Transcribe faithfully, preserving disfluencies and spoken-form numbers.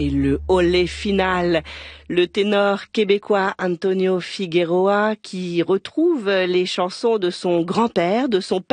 Et le olé final, le ténor québécois Antonio Figueroa qui retrouve les chansons de son grand-père, de son